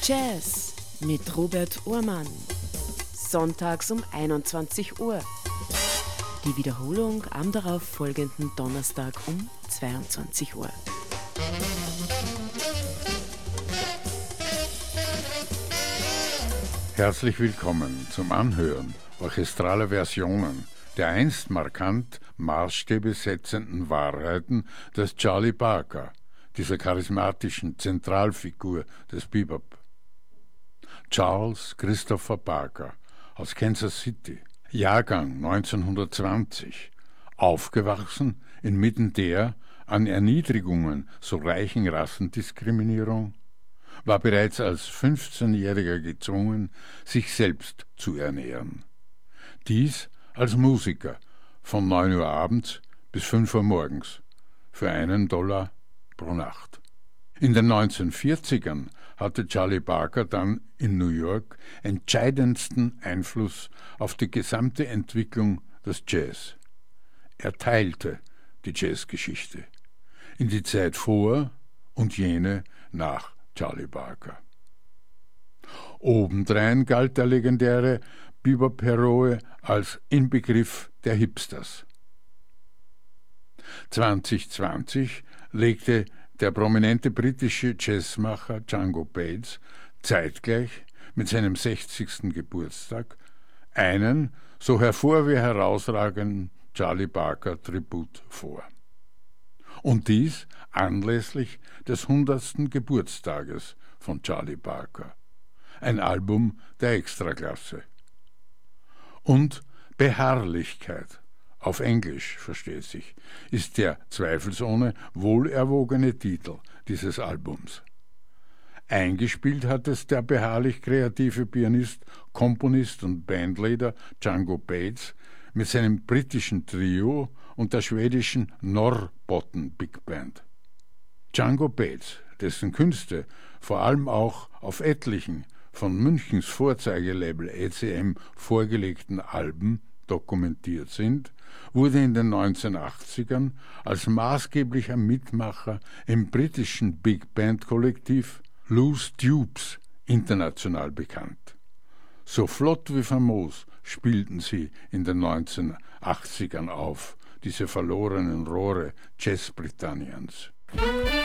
Jazz mit Robert Uhrmann. Sonntags um 21 Uhr. Die Wiederholung am darauf folgenden Donnerstag um 22 Uhr. Herzlich willkommen zum Anhören orchestraler Versionen der einst markant Maßstäbe setzenden Wahrheiten des Charlie Parker, dieser charismatischen Zentralfigur des Bebop. Charles Christopher Parker aus Kansas City, Jahrgang 1920, aufgewachsen inmitten der an Erniedrigungen so reichen Rassendiskriminierung, war bereits als 15-Jähriger gezwungen, sich selbst zu ernähren. Dies als Musiker von 9 Uhr abends bis 5 Uhr morgens für $1 pro Nacht. In den 1940ern hatte Charlie Parker dann in New York entscheidendsten Einfluss auf die gesamte Entwicklung des Jazz. Er teilte die Jazzgeschichte in die Zeit vor und jene nach Charlie Parker. Obendrein galt der legendäre Bebop-Heroe als Inbegriff der Hipsters. 2020 legte der prominente britische Jazzmacher Django Bates zeitgleich mit seinem 60. Geburtstag einen so hervor wie herausragenden Charlie Parker Tribut vor. Und dies anlässlich des 100. Geburtstages von Charlie Parker. Ein Album der Extraklasse. Und Beharrlichkeit, auf Englisch versteht sich, ist der zweifelsohne wohlerwogene Titel dieses Albums. Eingespielt hat es der beharrlich kreative Pianist, Komponist und Bandleader Django Bates mit seinem britischen Trio und der schwedischen Norrbotten Big Band. Django Bates, dessen Künste vor allem auch auf etlichen von Münchens Vorzeigelabel ECM vorgelegten Alben dokumentiert sind, wurde in den 1980ern als maßgeblicher Mitmacher im britischen Big Band Kollektiv Loose Tubes international bekannt. So flott wie famos spielten sie in den 1980ern auf, diese verlorenen Rohre Jazz-Britanniens.